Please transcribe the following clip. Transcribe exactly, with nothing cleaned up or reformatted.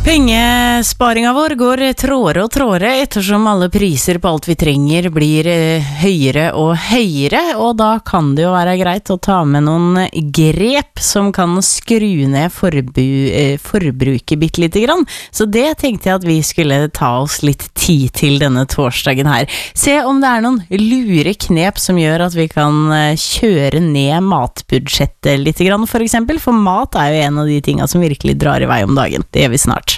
Pengesparinga vår går trådere og trådere ettersom alle priser på alt vi trenger blir høyere og høyere, og da kan det jo være greit å ta med noen grep som kan skru ned forbu, forbruket bitte lite grann. Så det tenkte jeg at vi skulle ta oss litt tid til denne torsdagen her. Se om det er noen lure knep som gjør at vi kan kjøre ned matbudsjettet litt grann, for eksempel, for mat er jo en av de tingene som virkelig drar i vei om dagen. Det gjør vi snart.